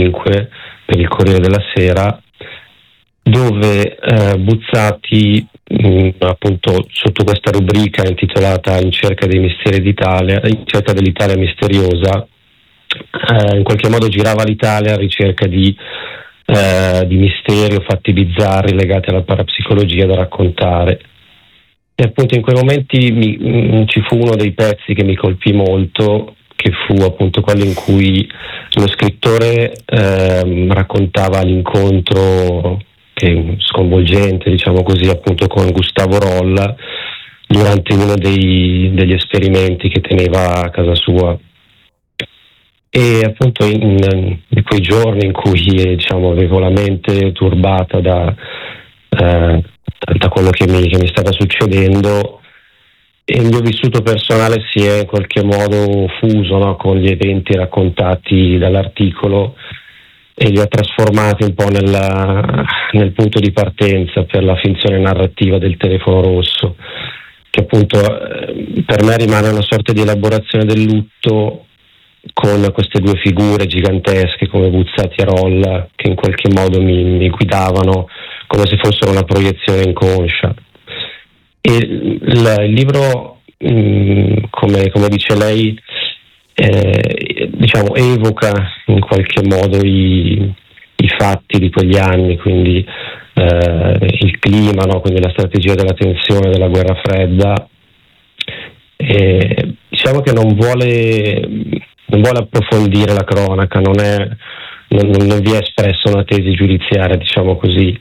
5 per il Corriere della Sera, dove Buzzati, appunto sotto questa rubrica intitolata In cerca dei misteri d'Italia, in cerca dell'Italia misteriosa, in qualche modo girava l'Italia a ricerca di misteri o fatti bizzarri legati alla parapsicologia da raccontare. E appunto in quei momenti ci fu uno dei pezzi che mi colpì molto, che fu appunto quello in cui lo scrittore raccontava l'incontro sconvolgente, diciamo così, appunto con Gustavo Rolla durante uno degli esperimenti che teneva a casa sua. E appunto in quei giorni in cui, diciamo, avevo la mente turbata da quello che mi stava succedendo, e il mio vissuto personale si è in qualche modo fuso, no, con gli eventi raccontati dall'articolo, e li ha trasformati un po' nel punto di partenza per la finzione narrativa del telefono rosso, che appunto per me rimane una sorta di elaborazione del lutto con queste due figure gigantesche come Buzzati e Rolla, che in qualche modo mi guidavano come se fossero una proiezione inconscia. E il libro, come dice lei, diciamo evoca in qualche modo i fatti di quegli anni, quindi il clima, no? Quindi la strategia della tensione della guerra fredda. E diciamo che non vuole approfondire la cronaca, non vi è espressa una tesi giudiziaria, diciamo così.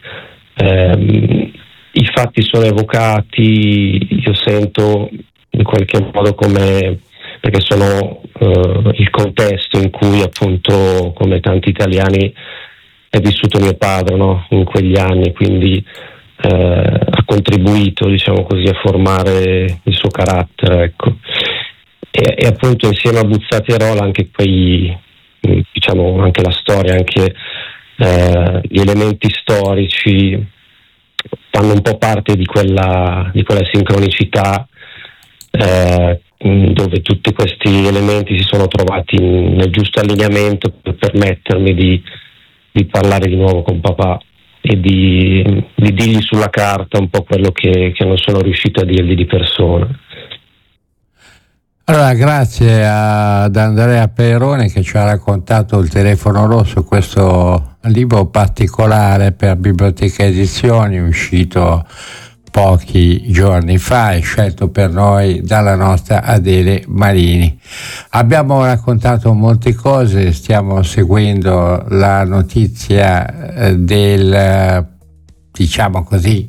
I fatti sono evocati, io sento in qualche modo perché sono il contesto in cui appunto, come tanti italiani, è vissuto mio padre, no? In quegli anni, quindi ha contribuito, diciamo così, a formare il suo carattere, ecco. E appunto insieme a Buzzati e Rolla anche diciamo anche la storia, anche gli elementi storici fanno un po' parte di quella sincronicità dove tutti questi elementi si sono trovati nel giusto allineamento per permettermi di parlare di nuovo con papà e di dirgli sulla carta un po' quello che non sono riuscito a dirgli di persona. Allora, grazie ad Andrea Perrone che ci ha raccontato Il telefono rosso, questo libro particolare per Biblioteca Edizioni, uscito pochi giorni fa e scelto per noi dalla nostra Adele Marini. Abbiamo raccontato molte cose, stiamo seguendo la notizia del, diciamo così,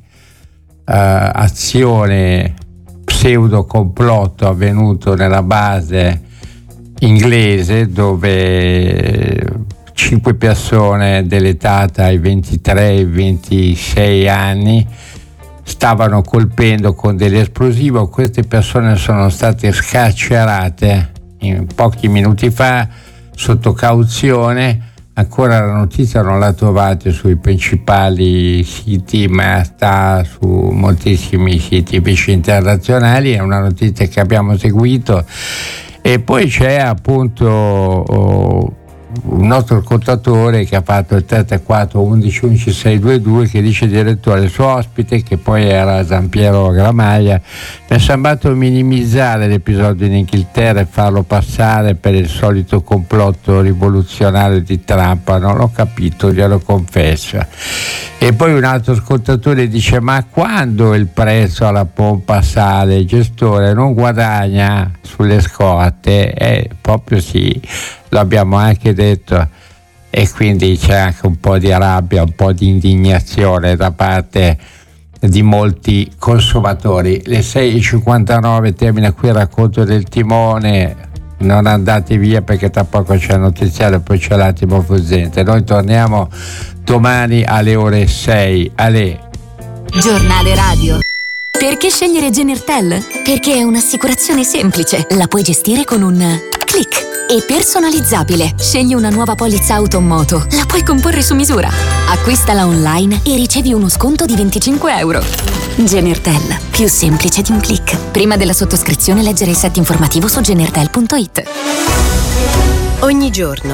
azione pseudo complotto avvenuto nella base inglese, dove 5 persone dell'età tra i 23 e i 26 anni stavano colpendo con dell'esplosivo. Queste persone sono state scarcerate pochi minuti fa sotto cauzione. Ancora la notizia non la trovate sui principali siti, ma sta su moltissimi siti invece internazionali. È una notizia che abbiamo seguito. E poi c'è appunto un nostro ascoltatore che ha fatto il 334 11 11 622 che dice: direttore, il suo ospite, che poi era Giampiero Gramaglia, mi è sembrato minimizzare l'episodio in Inghilterra e farlo passare per il solito complotto rivoluzionario di Trump. Non l'ho capito, glielo confesso. E poi un altro ascoltatore dice: ma quando il prezzo alla pompa sale, il gestore non guadagna sulle scorte? Proprio sì, l'abbiamo anche detto, e quindi c'è anche un po' di rabbia, un po' di indignazione da parte di molti consumatori. Le 6:59 termina qui il racconto del timone. Non andate via perché tra poco c'è il notiziario, poi c'è l'attimo fuggente. Noi torniamo domani alle ore 6. Giornale radio. Perché scegliere Genertel? Perché è un'assicurazione semplice, la puoi gestire con un click. E personalizzabile. Scegli una nuova polizza auto o moto, la puoi comporre su misura. Acquistala online e ricevi uno sconto di €25. Genertel, più semplice di un click. Prima della sottoscrizione leggere il set informativo su genertel.it. Ogni giorno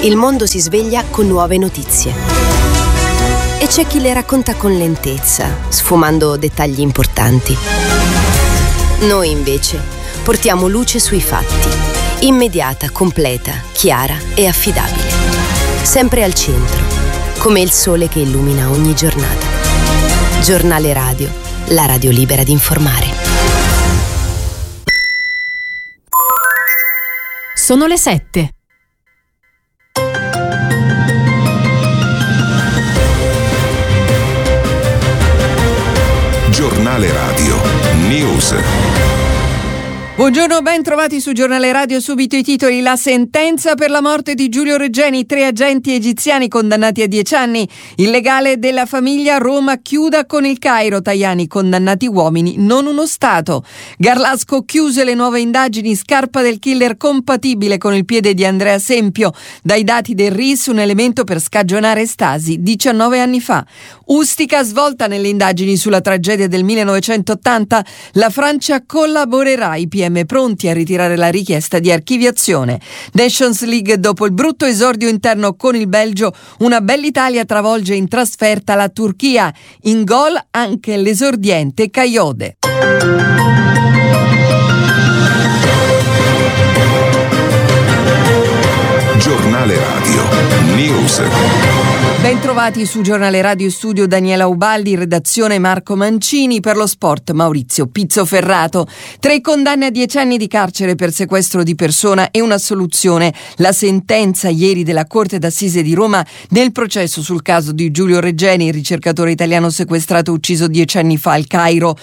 Il mondo si sveglia con nuove notizie. E c'è chi le racconta con lentezza, sfumando dettagli importanti. Noi invece portiamo luce sui fatti. Immediata, completa, chiara e affidabile. Sempre al centro, come il sole che illumina ogni giornata. Giornale Radio, la radio libera di informare. Sono le 7. Giornale Radio News. Buongiorno, ben trovati su Giornale Radio. Subito i titoli. La sentenza per la morte di Giulio Regeni, 3 agenti egiziani condannati a 10 anni. Il legale della famiglia, Roma chiuda con il Cairo. Tajani, condannati uomini, non uno Stato. Garlasco, chiuse le nuove indagini. Scarpa del killer compatibile con il piede di Andrea Sempio. Dai dati del RIS un elemento per scagionare Stasi 19 anni fa. Ustica, svolta nelle indagini sulla tragedia del 1980. La Francia collaborerà. I PM pronti a ritirare la richiesta di archiviazione. Nations League, dopo il brutto esordio interno con il Belgio, una bella Italia travolge in trasferta la Turchia. In gol anche l'esordiente Kayode. Giornale Radio News. Bentrovati su Giornale Radio Studio Daniela Ubaldi, redazione Marco Mancini, per lo sport Maurizio Pizzoferrato. 3 condanne a 10 anni di carcere per sequestro di persona e un'assoluzione. La sentenza ieri della Corte d'Assise di Roma nel processo sul caso di Giulio Regeni, il ricercatore italiano sequestrato e ucciso 10 anni fa al Cairo.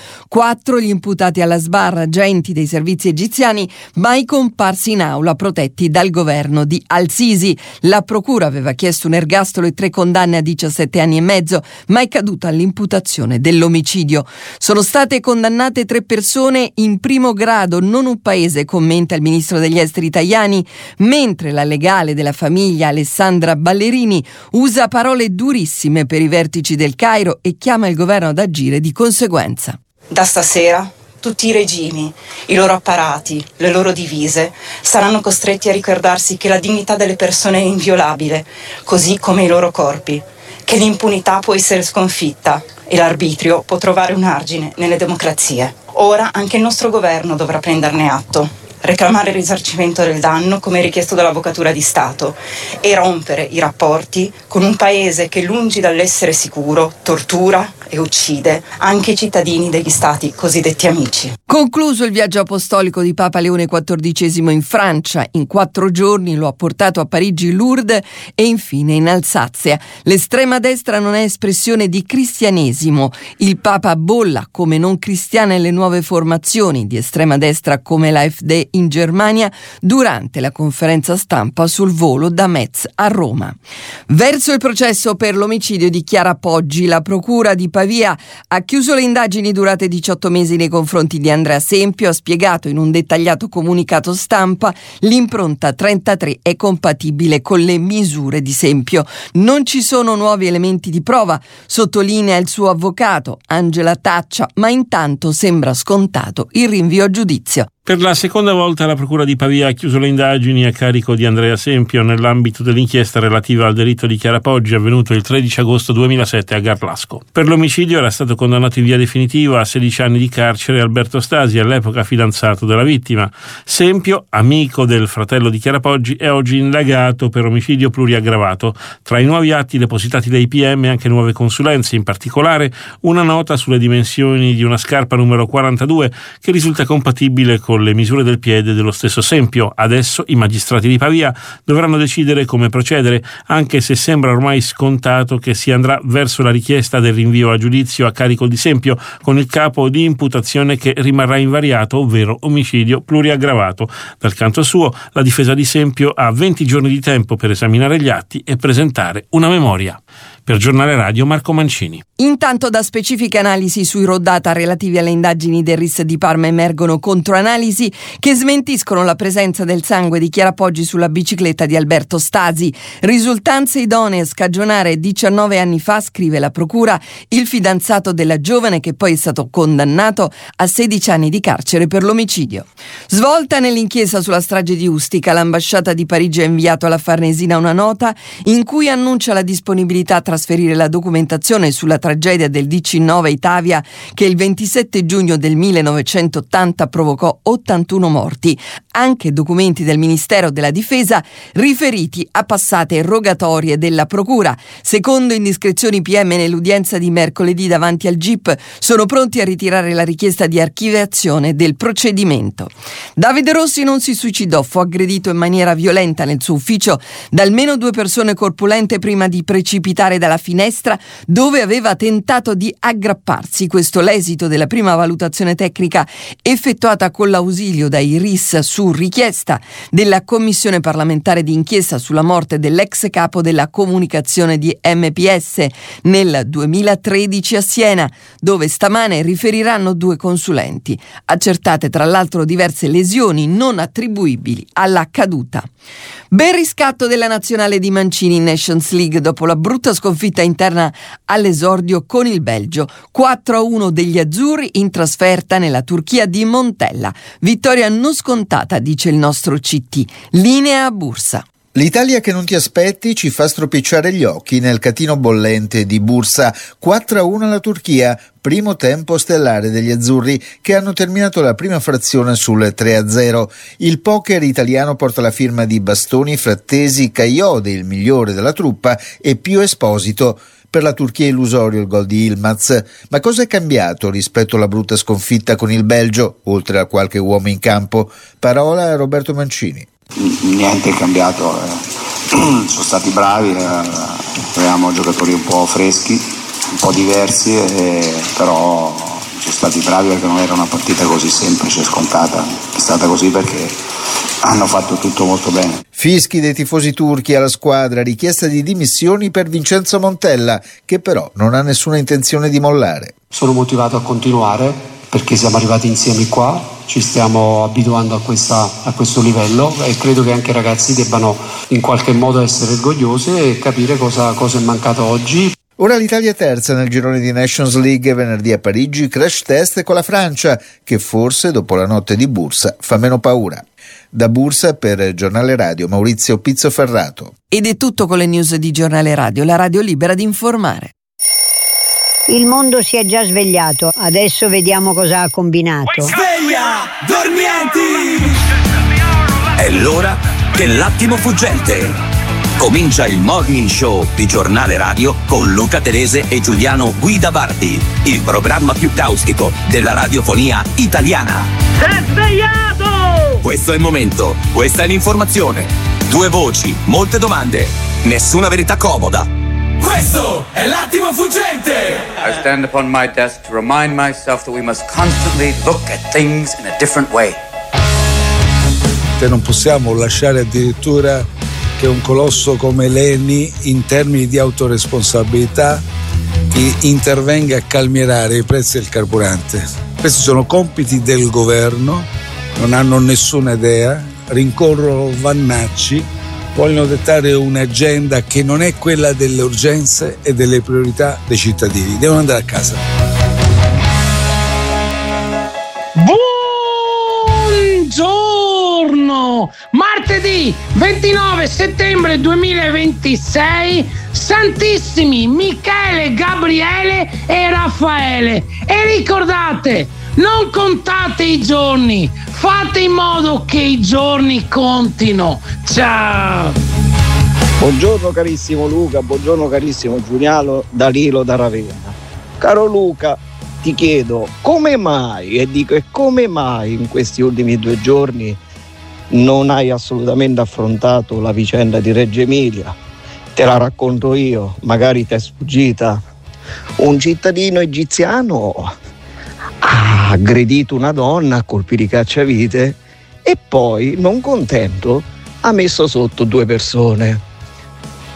4 gli imputati alla sbarra, agenti dei servizi egiziani, mai comparsi in aula, protetti dal governo di Al-Sisi. La procura aveva chiesto un ergastolo e 3 condanne a 17 anni e mezzo, ma è caduta all'imputazione dell'omicidio. Sono state condannate 3 persone in primo grado, non un paese, commenta il ministro degli esteri Tajani, mentre la legale della famiglia Alessandra Ballerini usa parole durissime per i vertici del Cairo e chiama il governo ad agire di conseguenza. Da stasera tutti i regimi, i loro apparati, le loro divise saranno costretti a ricordarsi che la dignità delle persone è inviolabile, così come i loro corpi, che l'impunità può essere sconfitta e l'arbitrio può trovare un argine nelle democrazie. Ora anche il nostro governo dovrà prenderne atto, reclamare il risarcimento del danno come richiesto dall'Avvocatura di Stato e rompere i rapporti con un paese che, lungi dall'essere sicuro, tortura e uccide anche i cittadini degli stati cosiddetti amici. Concluso il viaggio apostolico di Papa Leone XIV in Francia, in 4 giorni lo ha portato a Parigi, Lourdes e infine in Alsazia. L'estrema destra non è espressione di cristianesimo. Il Papa bolla come non cristiane le nuove formazioni di estrema destra come l'AfD in Germania durante la conferenza stampa sul volo da Metz a Roma. Verso il processo per l'omicidio di Chiara Poggi, la procura di Pavia ha chiuso le indagini durate 18 mesi nei confronti di Andrea Sempio, ha spiegato in un dettagliato comunicato stampa l'impronta 33 è compatibile con le misure di Sempio. Non ci sono nuovi elementi di prova, sottolinea il suo avvocato Angela Taccia, ma intanto sembra scontato il rinvio a giudizio. Per la seconda volta la Procura di Pavia ha chiuso le indagini a carico di Andrea Sempio nell'ambito dell'inchiesta relativa al delitto di Chiara Poggi avvenuto il 13 agosto 2007 a Garlasco. Per l'omicidio era stato condannato in via definitiva a 16 anni di carcere Alberto Stasi, all'epoca fidanzato della vittima. Sempio, amico del fratello di Chiara Poggi, è oggi indagato per omicidio pluriaggravato. Tra i nuovi atti depositati dai PM anche nuove consulenze, in particolare una nota sulle dimensioni di una scarpa numero 42 che risulta compatibile con le misure del piede dello stesso Sempio. Adesso i magistrati di Pavia dovranno decidere come procedere, anche se sembra ormai scontato che si andrà verso la richiesta del rinvio a giudizio a carico di Sempio, con il capo di imputazione che rimarrà invariato, ovvero omicidio pluriaggravato. Dal canto suo, la difesa di Sempio ha 20 giorni di tempo per esaminare gli atti e presentare una memoria. Per Giornale Radio, Marco Mancini. Intanto da specifiche analisi sui raw data relativi alle indagini del RIS di Parma emergono controanalisi che smentiscono la presenza del sangue di Chiara Poggi sulla bicicletta di Alberto Stasi. Risultanze idonee a scagionare 19 anni fa, scrive la procura, il fidanzato della giovane che poi è stato condannato a 16 anni di carcere per l'omicidio. Svolta nell'inchiesta sulla strage di Ustica, l'ambasciata di Parigi ha inviato alla Farnesina una nota in cui annuncia la disponibilità a trasferire la documentazione sulla tragedia del DC-9 Itavia che il 27 giugno del 1980 provocò 81 morti, anche documenti del Ministero della Difesa riferiti a passate rogatorie della Procura. Secondo indiscrezioni PM nell'udienza di mercoledì davanti al GIP, sono pronti a ritirare la richiesta di archiviazione del procedimento. Davide Rossi non si suicidò, fu aggredito in maniera violenta nel suo ufficio da almeno 2 persone corpulente prima di precipitare dalla finestra dove aveva tentato di aggrapparsi. Questo l'esito della prima valutazione tecnica effettuata con l'ausilio dai RIS su richiesta della Commissione parlamentare di inchiesta sulla morte dell'ex capo della comunicazione di MPS nel 2013 a Siena, dove stamane riferiranno 2 consulenti, accertate tra l'altro diverse lesioni non attribuibili alla caduta. Ben riscatto della nazionale di Mancini in Nations League dopo la brutta sconfitta interna all'esordio con il Belgio. 4-1 degli azzurri in trasferta nella Turchia di Montella. Vittoria non scontata, dice il nostro CT. Linea a Bursa. L'Italia che non ti aspetti ci fa stropicciare gli occhi nel catino bollente di Bursa. 4-1 alla Turchia, primo tempo stellare degli azzurri che hanno terminato la prima frazione sul 3-0. Il poker italiano porta la firma di Bastoni, Frattesi, Cagliode, il migliore della truppa, e Pio Esposito. Per la Turchia è illusorio il gol di Yilmaz. Ma cosa è cambiato rispetto alla brutta sconfitta con il Belgio, oltre a qualche uomo in campo? Parola a Roberto Mancini. Niente è cambiato, sono stati bravi, avevamo giocatori un po' freschi, un po' diversi, però sono stati bravi perché non era una partita così semplice e scontata, è stata così perché hanno fatto tutto molto bene. Fischi dei tifosi turchi alla squadra, richiesta di dimissioni per Vincenzo Montella, che però non ha nessuna intenzione di mollare. Sono motivato a continuare perché siamo arrivati insieme qua, ci stiamo abituando a questo livello e credo che anche i ragazzi debbano in qualche modo essere orgogliosi e capire cosa è mancato oggi. Ora l'Italia è terza nel girone di Nations League, venerdì a Parigi crash test con la Francia, che forse dopo la notte di Bursa fa meno paura. Da Bursa per Giornale Radio, Maurizio Pizzoferrato. Ed è tutto con le news di Giornale Radio, la radio libera di informare. Il mondo si è già svegliato, adesso vediamo cosa ha combinato. Sveglia, dormienti! È l'ora dell'attimo fuggente. Comincia il Morning Show di Giornale Radio con Luca Telese e Giuliano Guida Bardi, il programma più caustico della radiofonia italiana. Sei svegliato! Questo è il momento, questa è l'informazione. 2 voci, molte domande, nessuna verità comoda. Questo è l'attimo fuggente! I stand upon my desk to remind myself that we must constantly look at things in a different way. Non possiamo lasciare addirittura che un colosso come l'ENI, in termini di autoresponsabilità, intervenga a calmierare i prezzi del carburante. Questi sono compiti del governo, non hanno nessuna idea, rincorrono Vannacci, vogliono dettare un'agenda che non è quella delle urgenze e delle priorità dei cittadini. Devono andare a casa. Buongiorno! Martedì 29 settembre 2026, Santissimi Michele, Gabriele e Raffaele. E ricordate, non contate i giorni, fate in modo che i giorni contino. Ciao! Buongiorno carissimo Luca, buongiorno carissimo Giuliano Danilo da Ravenna. Caro Luca, ti chiedo come mai, e dico e come mai in questi ultimi 2 giorni non hai assolutamente affrontato la vicenda di Reggio Emilia? Te la racconto io, magari ti è sfuggita. Un cittadino egiziano ha aggredito una donna a colpi di cacciavite e poi, non contento, ha messo sotto 2 persone. Ma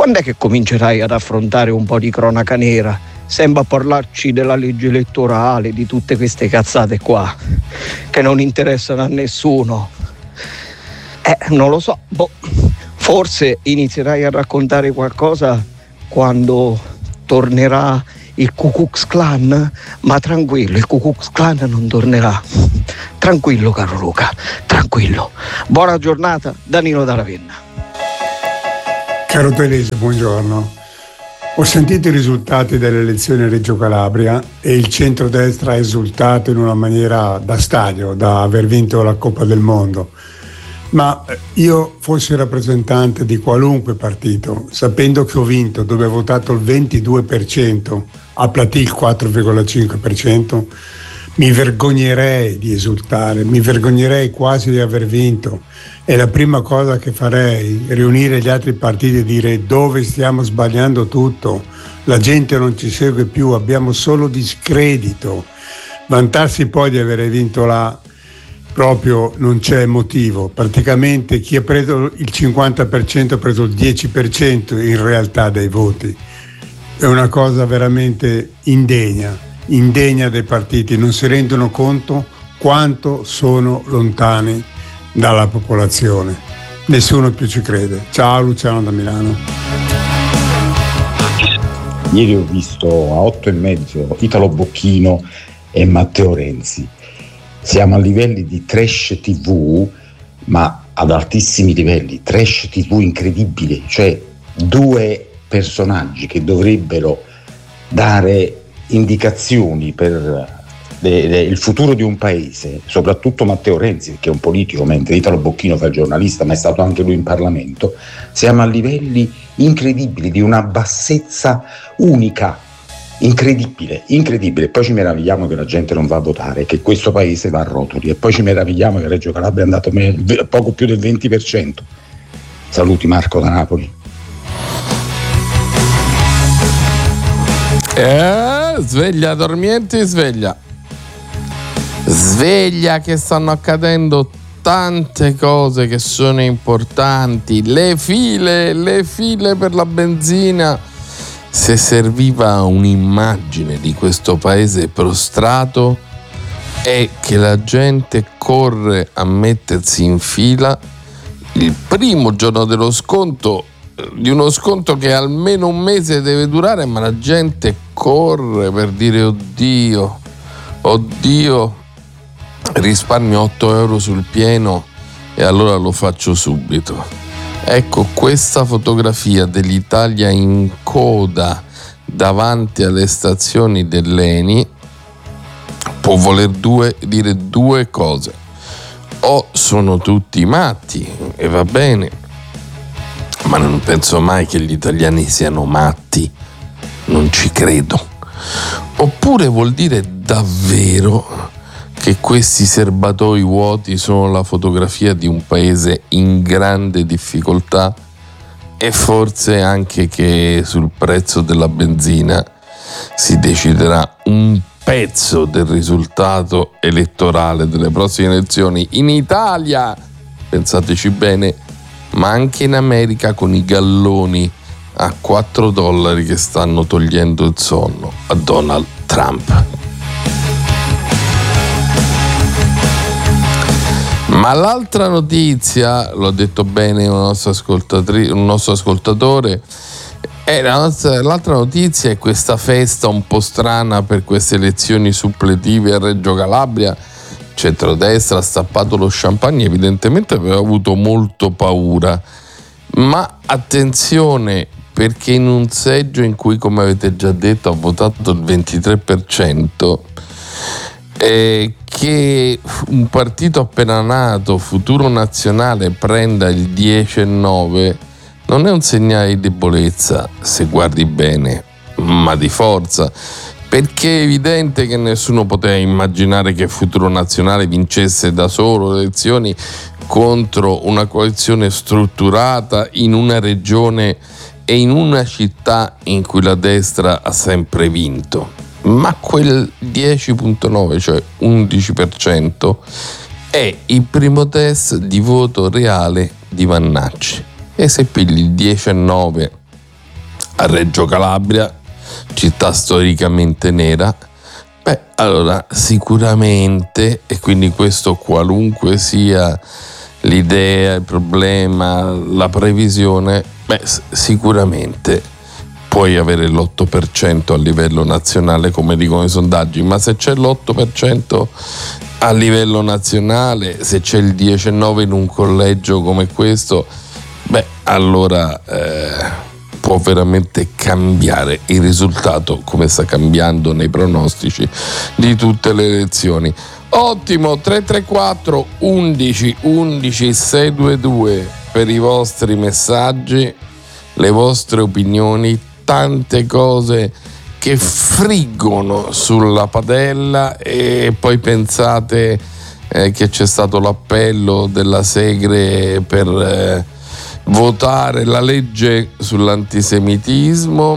Quando è che comincerai ad affrontare un po' di cronaca nera? Sembra parlarci della legge elettorale, di tutte queste cazzate qua che non interessano a nessuno. Non lo so, forse inizierai a raccontare qualcosa quando tornerà il Ku Klux Klan, ma tranquillo, il Ku Klux Klan non tornerà. Tranquillo caro Luca, tranquillo. Buona giornata, Danilo da Ravenna. Caro Telese, buongiorno. Ho sentito i risultati delle elezioni a Reggio Calabria e il centrodestra ha esultato in una maniera da stadio, da aver vinto la Coppa del Mondo. Ma io fossi rappresentante di qualunque partito, sapendo che ho vinto dove ho votato il 22%, a Platì il 4,5%, mi vergognerei di esultare, mi vergognerei quasi di aver vinto. E la prima cosa che farei è riunire gli altri partiti e dire: dove stiamo sbagliando tutto, la gente non ci segue più, abbiamo solo discredito. Vantarsi poi di aver vinto là proprio non c'è motivo. Praticamente chi ha preso il 50% ha preso il 10% in realtà dei voti. È una cosa veramente indegna dei partiti, non si rendono conto quanto sono lontani dalla popolazione. Nessuno più ci crede. Ciao, Luciano da Milano. Ieri ho visto a 8:30 Italo Bocchino e Matteo Renzi. Siamo a livelli di trash TV, ma ad altissimi livelli, trash TV incredibili, cioè due personaggi che dovrebbero dare indicazioni per il futuro di un paese, soprattutto Matteo Renzi, che è un politico, mentre Italo Bocchino fa il giornalista, ma è stato anche lui in Parlamento. Siamo a livelli incredibili, di una bassezza unica, incredibile. Poi ci meravigliamo che la gente non va a votare, che questo paese va a rotoli, e poi ci meravigliamo che Reggio Calabria è andato poco più del 20%. Saluti, Marco da Napoli. Sveglia dormienti, sveglia che stanno accadendo tante cose che sono importanti. Le file per la benzina. Se serviva un'immagine di questo paese prostrato, è che la gente corre a mettersi in fila il primo giorno dello sconto, di uno sconto che almeno un mese deve durare, ma la gente corre per dire oddio, risparmio 8 euro sul pieno e allora lo faccio subito. Ecco, questa fotografia dell'Italia in coda davanti alle stazioni dell'Eni può voler dire due cose: o sono tutti matti, e va bene, ma non penso mai che gli italiani siano matti, non ci credo. Oppure vuol dire davvero che questi serbatoi vuoti sono la fotografia di un paese in grande difficoltà, e forse anche che sul prezzo della benzina si deciderà un pezzo del risultato elettorale delle prossime elezioni in Italia, pensateci bene, ma anche in America, con i galloni a $4 che stanno togliendo il sonno a Donald Trump. Ma l'altra notizia, l'ho detto bene un nostro ascoltatore, l'altra notizia è questa festa un po' strana per queste elezioni suppletive a Reggio Calabria. Centrodestra ha stappato lo champagne, evidentemente aveva avuto molto paura, ma attenzione, perché in un seggio in cui, come avete già detto, ha votato il 23%, che un partito appena nato, Futuro Nazionale, prenda il 10,9 non è un segnale di debolezza, se guardi bene, ma di forza, perché è evidente che nessuno poteva immaginare che Futuro Nazionale vincesse da solo le elezioni contro una coalizione strutturata in una regione e in una città in cui la destra ha sempre vinto. Ma quel 10,9, cioè 11%, è il primo test di voto reale di Vannacci. E se pigli il 10,9 a Reggio Calabria, città storicamente nera, allora sicuramente, e quindi questo qualunque sia l'idea, il problema, la previsione, sicuramente puoi avere l'8% a livello nazionale, come dicono i sondaggi, ma se c'è l'8% a livello nazionale, se c'è il 19 in un collegio come questo, allora può veramente cambiare il risultato, come sta cambiando nei pronostici di tutte le elezioni. Ottimo, 334 11 11 622 per i vostri messaggi, le vostre opinioni, tante cose che friggono sulla padella, e poi pensate che c'è stato l'appello della Segre per votare la legge sull'antisemitismo,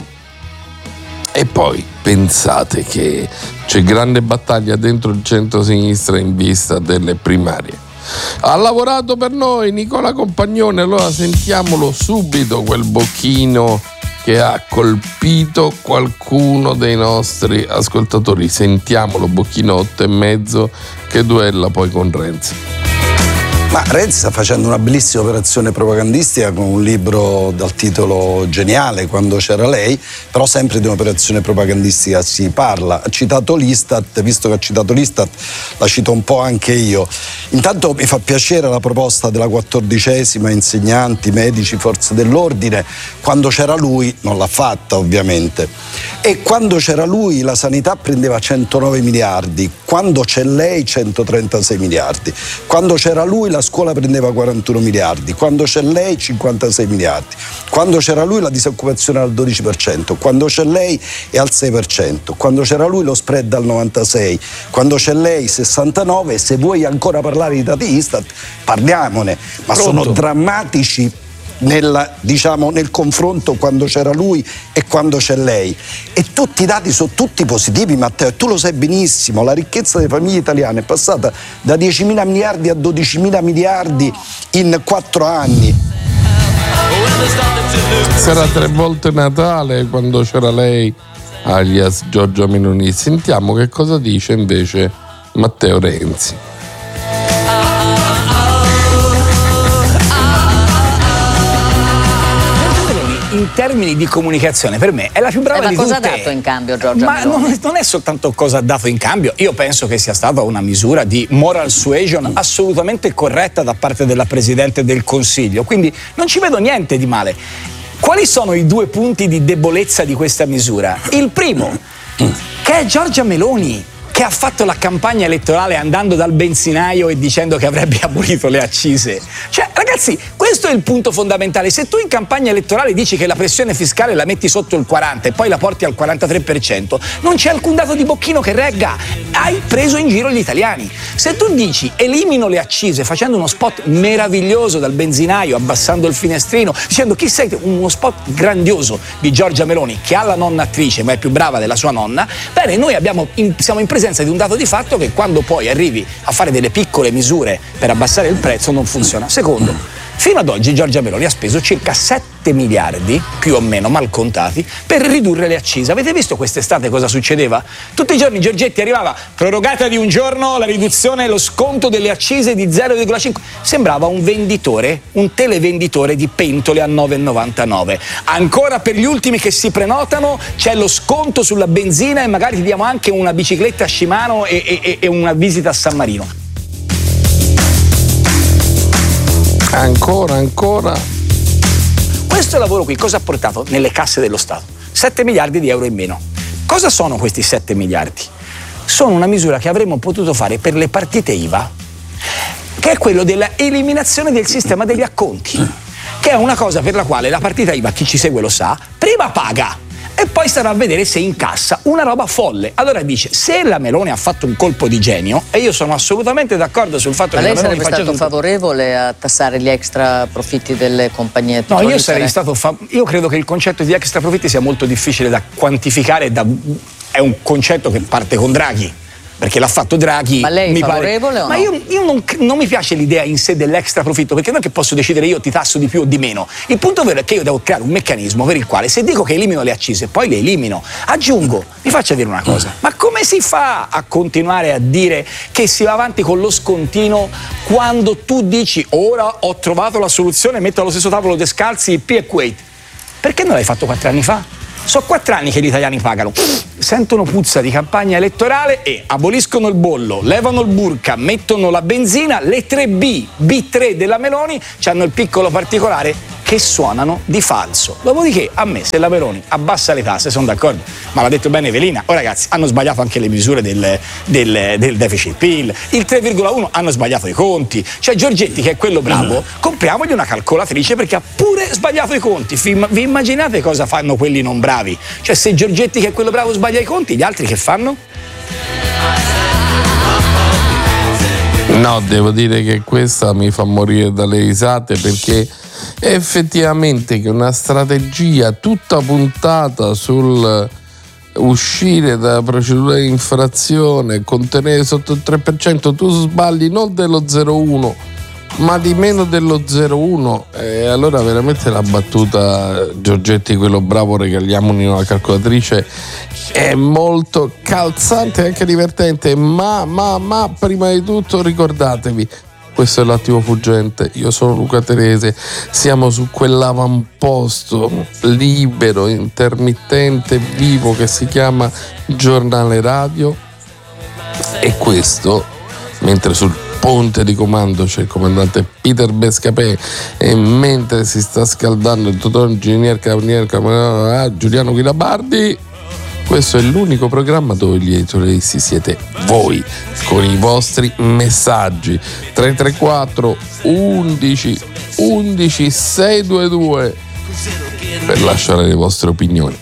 e poi pensate che c'è grande battaglia dentro il centro-sinistra in vista delle primarie. Ha lavorato per noi Nicola Compagnone, allora sentiamolo subito quel bocchino che ha colpito qualcuno dei nostri ascoltatori. Sentiamolo, bocchino 8,5 che duella poi con Renzi. Ma Renzi sta facendo una bellissima operazione propagandistica con un libro dal titolo geniale, Quando c'era lei, però sempre di un'operazione propagandistica si parla. Ha citato l'Istat, visto che ha citato l'Istat la cito un po' anche io. Intanto mi fa piacere la proposta della 14ª, insegnanti, medici, forze dell'ordine. Quando c'era lui non l'ha fatta ovviamente, e quando c'era lui la sanità prendeva 109 miliardi, quando c'è lei 136 miliardi, quando c'era lui la scuola prendeva 41 miliardi, quando c'è lei 56 miliardi, quando c'era lui la disoccupazione al 12%, quando c'è lei è al 6%, quando c'era lui lo spread al 96%, quando c'è lei 69%. Se vuoi ancora parlare di dati Istat parliamone, ma sono drammatici nel confronto quando c'era lui e quando c'è lei, e tutti i dati sono tutti positivi, Matteo, e tu lo sai benissimo. La ricchezza delle famiglie italiane è passata da 10.000 miliardi a 12.000 miliardi in 4 anni. Sarà 3 volte Natale quando c'era lei, alias Giorgia Meloni. Sentiamo che cosa dice invece Matteo Renzi. In termini di comunicazione per me è la più brava di tutte. Ma cosa ha dato in cambio Giorgia Meloni? Ma non è soltanto cosa ha dato in cambio, io penso che sia stata una misura di moral suasion assolutamente corretta da parte della Presidente del Consiglio, quindi non ci vedo niente di male. Quali sono i 2 punti di debolezza di questa misura? Il primo, che è Giorgia Meloni, che ha fatto la campagna elettorale andando dal benzinaio e dicendo che avrebbe abolito le accise. Cioè, ragazzi, questo è il punto fondamentale. Se tu in campagna elettorale dici che la pressione fiscale la metti sotto il 40% e poi la porti al 43%, non c'è alcun dato di Bocchino che regga. Hai preso in giro gli italiani. Se tu dici elimino le accise facendo uno spot meraviglioso dal benzinaio, abbassando il finestrino, dicendo chi sei, uno spot grandioso di Giorgia Meloni, che ha la nonna attrice ma è più brava della sua nonna, bene, noi siamo in presenza di un dato di fatto che quando poi arrivi a fare delle piccole misure per abbassare il prezzo non funziona. Secondo, fino ad oggi Giorgia Meloni ha speso circa 7 miliardi, più o meno mal contati, per ridurre le accise. Avete visto quest'estate cosa succedeva? Tutti i giorni Giorgetti arrivava, prorogata di un giorno la riduzione, lo sconto delle accise di 0,5. Sembrava un venditore, un televenditore di pentole a 9,99. Ancora per gli ultimi che si prenotano c'è lo sconto sulla benzina e magari ti diamo anche una bicicletta a Shimano e una visita a San Marino. Ancora. Questo lavoro qui cosa ha portato nelle casse dello Stato? 7 miliardi di euro in meno. Cosa sono questi 7 miliardi? Sono una misura che avremmo potuto fare per le partite IVA, che è quello della eliminazione del sistema degli acconti, che è una cosa per la quale la partita IVA, chi ci segue lo sa, prima paga e poi starà a vedere se incassa una roba folle. Allora dice, se la Meloni ha fatto un colpo di genio, e io sono assolutamente d'accordo sul fatto che la Meloni lei sarebbe stato favorevole a tassare gli extra profitti delle compagnie petrolifere? No, io sarei stato io credo che il concetto di extra profitti sia molto difficile da quantificare, è un concetto che parte con Draghi. perché l'ha fatto Draghi. Ma lei è favorevole o no? Ma io non mi piace l'idea in sé dell'extra profitto, perché non è che posso decidere io ti tasso di più o di meno. Il punto vero è che io devo creare un meccanismo per il quale, se dico che elimino le accise, poi le elimino. Aggiungo, vi faccio dire una cosa, ma come si fa a continuare a dire che si va avanti con lo scontinuo quando tu dici ora ho trovato la soluzione, metto allo stesso tavolo descalzi IP e Kuwait? Perché non l'hai fatto 4 anni fa? Sono 4 anni che gli italiani pagano, sentono puzza di campagna elettorale e aboliscono il bollo, levano il burka, mettono la benzina, le 3B3 della Meloni hanno il piccolo particolare che suonano di falso. Dopodiché a me, se la Meloni abbassa le tasse, sono d'accordo, ma l'ha detto bene Evelina, ragazzi, hanno sbagliato anche le misure del deficit PIL, il 3,1 hanno sbagliato i conti, cioè Giorgetti che è quello bravo, compriamogli una calcolatrice perché ha pure sbagliato i conti. Vi immaginate cosa fanno quelli non bravi? Cioè se Giorgetti che è quello bravo sbaglia i conti, gli altri che fanno? No, devo dire che questa mi fa morire dalle risate, perché effettivamente che una strategia tutta puntata sul uscire dalla procedura di infrazione, contenere sotto il 3%, tu sbagli non dello 0,1 ma di meno dello 0,1, e allora veramente la battuta Giorgetti quello bravo, regaliamogli una calcolatrice, è molto calzante e anche divertente, ma prima di tutto ricordatevi, questo è l'Attimo Fuggente, io sono Luca Telese, siamo su quell'avamposto libero, intermittente, vivo che si chiama Giornale Radio, e questo mentre sul ponte di comando c'è il comandante Peter Bescapè e mentre si sta scaldando il dottor ingegnere Giuliano Guidabardi. Questo è l'unico programma dove gli editorialisti siete voi, con i vostri messaggi 334 11 11 622 per lasciare le vostre opinioni.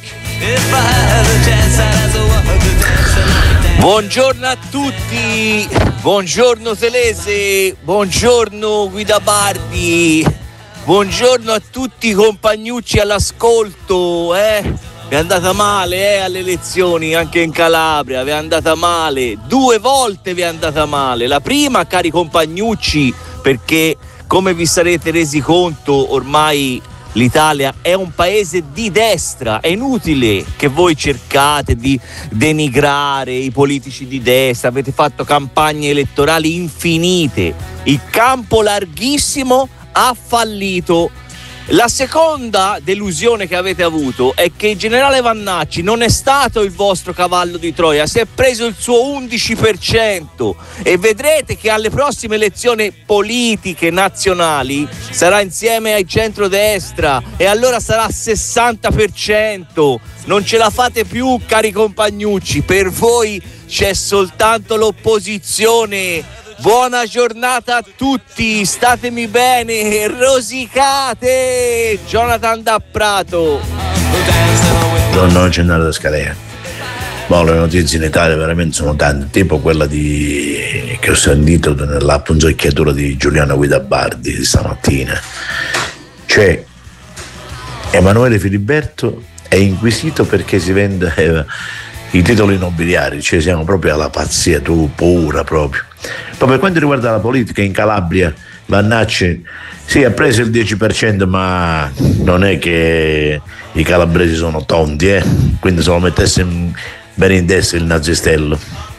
Buongiorno a tutti, buongiorno Telese, buongiorno Guidabardi, buongiorno a tutti i compagnucci all'ascolto, Vi è andata male alle elezioni anche in Calabria, vi è andata male, 2 volte vi è andata male. La prima, cari compagnucci, perché come vi sarete resi conto ormai l'Italia è un paese di destra, è inutile che voi cercate di denigrare i politici di destra, avete fatto campagne elettorali infinite, il campo larghissimo ha fallito. La seconda delusione che avete avuto è che il generale Vannacci non è stato il vostro cavallo di Troia, si è preso il suo 11% e vedrete che alle prossime elezioni politiche nazionali sarà insieme al centrodestra e allora sarà 60%. Non ce la fate più, cari compagnucci, per voi c'è soltanto l'opposizione. Buona giornata a tutti, statemi bene, rosicate! Jonathan da Prato. Buongiorno Gennaro da Scalea. Le notizie in Italia veramente sono tante, tipo quella che ho sentito nella punzocchiatura di Giuliano Guidabardi di stamattina. Cioè, Emanuele Filiberto è inquisito perché si vende i titoli nobiliari, cioè siamo proprio alla pazzia pura proprio. Poi per quanto riguarda la politica in Calabria, Vannacci sì, ha preso il 10%, ma non è che i calabresi sono tonti, quindi se lo mettesse bene in destra il nazistello.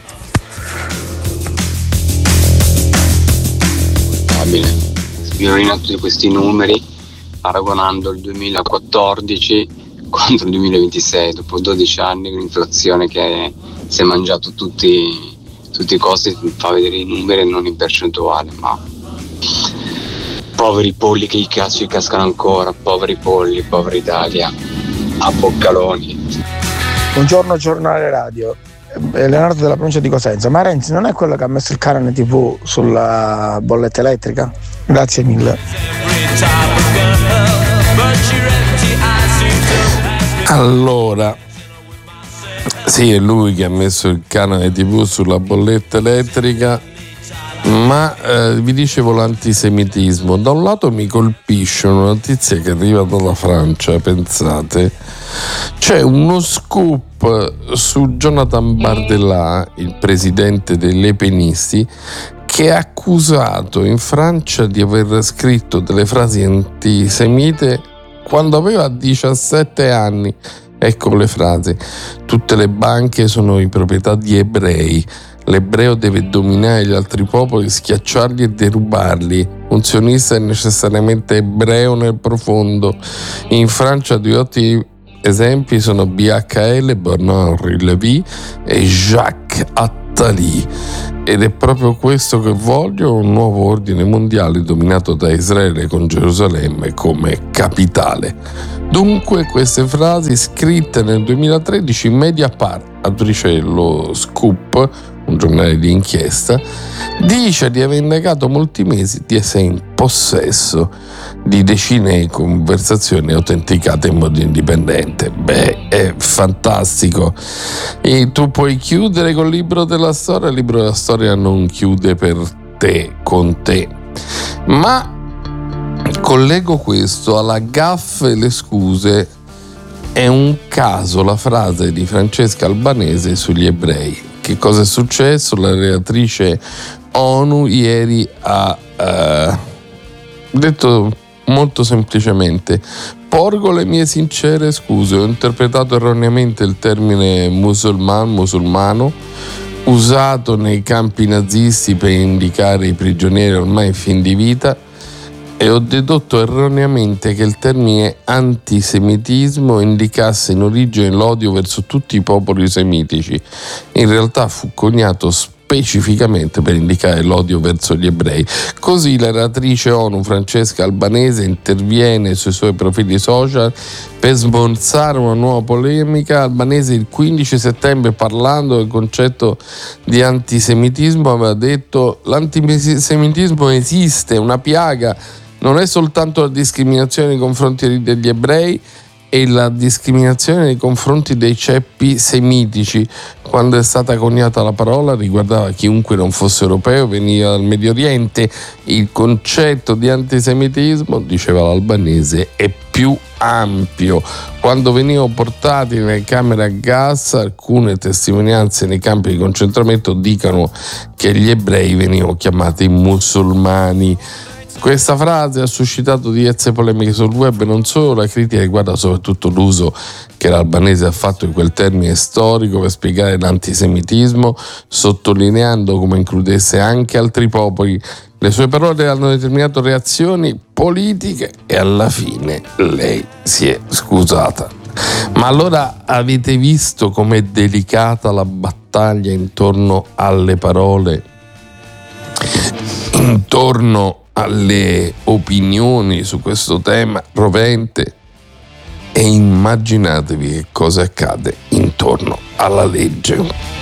Sbirro in tutti questi numeri paragonando il 2014 contro il 2026, dopo 12 anni con l'inflazione che si è mangiato tutti i costi, fa vedere i numeri e non in percentuale, ma poveri polli che ci cascano ancora, poveri polli, povera Italia, a Boccaloni. Buongiorno Giornale Radio, Leonardo della provincia di Cosenza. Ma Renzi non è quello che ha messo il canone TV sulla bolletta elettrica? Grazie mille. Allora, sì, è lui che ha messo il canale TV sulla bolletta elettrica, ma vi dicevo l'antisemitismo. Da un lato mi colpisce una notizia che arriva dalla Francia, pensate, C'è uno scoop su Jonathan Bardella, il presidente dei lepenisti, che è accusato in Francia di aver scritto delle frasi antisemite quando aveva 17 anni. Ecco le frasi: tutte le banche sono in proprietà di ebrei, l'ebreo deve dominare gli altri popoli, schiacciarli e derubarli, un sionista è necessariamente ebreo nel profondo. In Francia due ottimi esempi sono BHL, Bernard Lévy, e Jacques Attali. Ed è proprio questo che voglio, un nuovo ordine mondiale dominato da Israele con Gerusalemme come capitale. Dunque queste frasi scritte nel 2013 Mediapart, autrice lo Scoop, un giornale di inchiesta, dice di aver indagato molti mesi di essere in possesso di decine di conversazioni autenticate in modo indipendente. Beh, è fantastico. E tu puoi chiudere col libro della storia, il libro della storia non chiude per te, con te. Ma collego questo alla gaffe e le scuse. È un caso la frase di Francesca Albanese sugli ebrei. Che cosa è successo? La relatrice ONU ieri ha detto molto semplicemente: porgo le mie sincere scuse, ho interpretato erroneamente il termine musulmano usato nei campi nazisti per indicare i prigionieri ormai in fin di vita, e ho dedotto erroneamente che il termine antisemitismo indicasse in origine l'odio verso tutti i popoli semitici. In realtà fu coniato specificamente per indicare l'odio verso gli ebrei. Così la relatrice ONU Francesca Albanese interviene sui suoi profili social per smorzare una nuova polemica. Albanese il 15 settembre, parlando del concetto di antisemitismo, aveva detto: l'antisemitismo esiste, è una piaga, non è soltanto la discriminazione nei confronti degli ebrei, è la discriminazione nei confronti dei ceppi semitici. Quando è stata coniata la parola riguardava chiunque non fosse europeo, veniva dal Medio Oriente. Il concetto di antisemitismo, diceva l'albanese, è più ampio. Quando venivano portati nelle camere a gas, alcune testimonianze nei campi di concentramento dicono che gli ebrei venivano chiamati musulmani. Questa frase ha suscitato diverse polemiche sul web, non solo. La critica riguarda soprattutto l'uso che l'albanese ha fatto di quel termine storico per spiegare l'antisemitismo, sottolineando come includesse anche altri popoli. Le sue parole hanno determinato reazioni politiche e alla fine lei si è scusata. Ma allora avete visto com'è delicata la battaglia intorno alle parole, intorno alle opinioni su questo tema rovente? E immaginatevi che cosa accade intorno alla legge.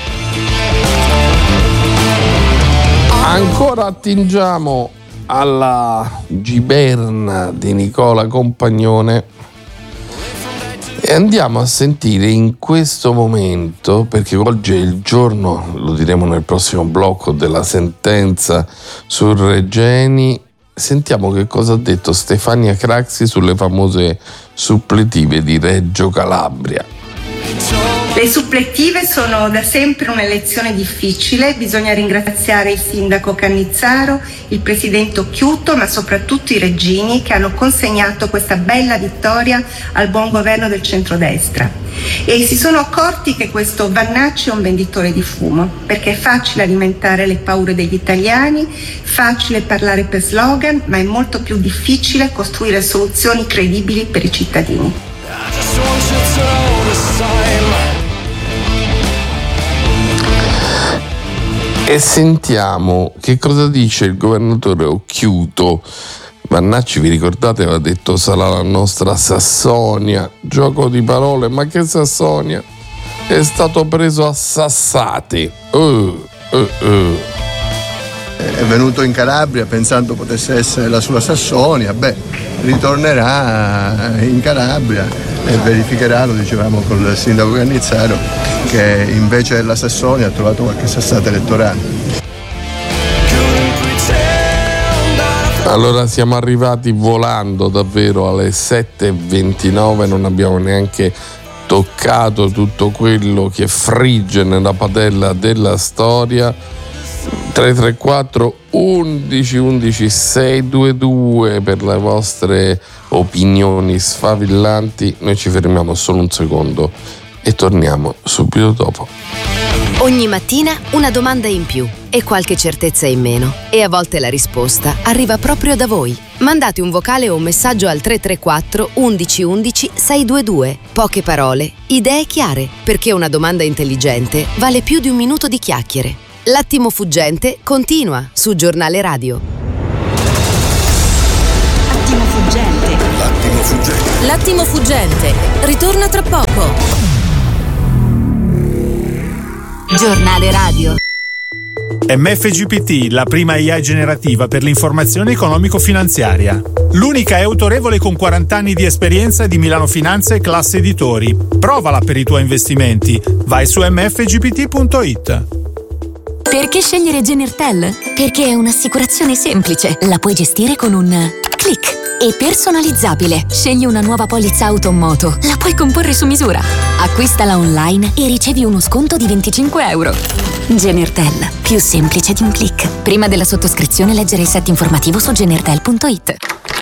Ancora attingiamo alla Giberna di Nicola Compagnone e andiamo a sentire in questo momento, perché oggi è il giorno, lo diremo nel prossimo blocco, della sentenza su Regeni. Sentiamo che cosa ha detto Stefania Craxi sulle famose suppletive di Reggio Calabria. Le suppletive sono da sempre un'elezione difficile, bisogna ringraziare il sindaco Cannizzaro, il presidente Occhiuto, ma soprattutto i reggini che hanno consegnato questa bella vittoria al buon governo del centrodestra. E si sono accorti che questo Vannacci è un venditore di fumo, perché è facile alimentare le paure degli italiani, facile parlare per slogan, ma è molto più difficile costruire soluzioni credibili per i cittadini. E sentiamo che cosa dice il governatore Occhiuto. Vannacci, vi ricordate, aveva detto sarà la nostra Sassonia. Gioco di parole, ma che Sassonia? È stato preso a sassate. È venuto in Calabria pensando potesse essere la sua Sassonia, ritornerà in Calabria e verificherà, lo dicevamo col sindaco Cannizzaro, che invece della Sassonia ha trovato qualche sassata elettorale. Allora siamo arrivati volando davvero alle 7:29, non abbiamo neanche toccato tutto quello che frigge nella padella della storia. 334 11 11 622 per le vostre opinioni sfavillanti. Noi ci fermiamo solo un secondo e torniamo subito dopo. Ogni mattina una domanda in più e qualche certezza in meno, e a volte la risposta arriva proprio da voi. Mandate un vocale o un messaggio al 334 11 11 622. Poche parole, idee chiare, perché una domanda intelligente vale più di un minuto di chiacchiere. L'attimo fuggente continua su Giornale Radio. L'attimo fuggente. L'attimo fuggente. L'attimo fuggente ritorna tra poco. Giornale Radio. MFGPT, la prima AI generativa per l'informazione economico-finanziaria. L'unica è autorevole con 40 anni di esperienza di Milano Finanza e Classe Editori. Provala per i tuoi investimenti. Vai su mfgpt.it. Perché scegliere Genertel? Perché è un'assicurazione semplice. La puoi gestire con un click. E personalizzabile. Scegli una nuova polizza auto o moto. La puoi comporre su misura. Acquistala online e ricevi uno sconto di €25. Genertel. Più semplice di un click. Prima della sottoscrizione leggere il set informativo su genertel.it.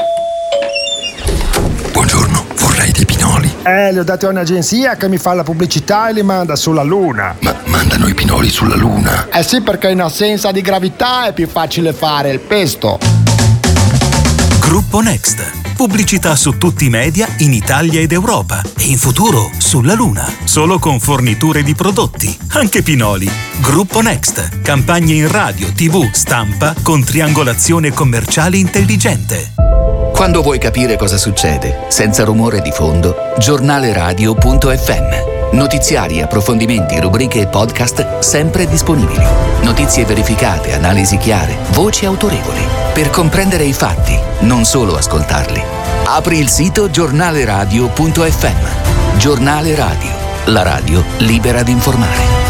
Buongiorno, vorrei dei pinoli. Li ho dati a un'agenzia che mi fa la pubblicità e li manda sulla Luna. Ma mandano i pinoli sulla Luna? Eh sì, perché in assenza di gravità è più facile fare il pesto. Gruppo Next. Pubblicità su tutti i media in Italia ed Europa e in futuro sulla Luna. Solo con forniture di prodotti, anche pinoli. Gruppo Next. Campagne in radio, TV, stampa con triangolazione commerciale intelligente. Quando vuoi capire cosa succede, senza rumore di fondo, giornaleradio.fm. Notiziari, approfondimenti, rubriche e podcast sempre disponibili. Notizie verificate, analisi chiare, voci autorevoli. Per comprendere i fatti, non solo ascoltarli. Apri il sito giornaleradio.fm. Giornale Radio, la radio libera di informare.